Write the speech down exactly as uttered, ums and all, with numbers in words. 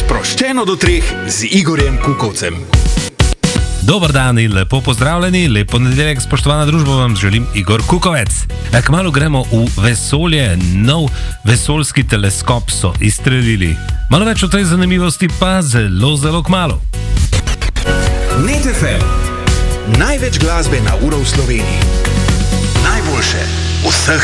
Sproščeno do treh z Igorjem Kukovcem. Dober dan in lepo pozdravljeni, lep ponedeljek, spoštovana družba, vam želim Igor Kukovec. Kmalu gremo v vesolje, nov vesoljski teleskop so izstrelili. Malo več o tej zanimivosti pa zelo, zelo kmalu. Net ef em. Največ glasbe na uro v Sloveniji. Najboljše vseh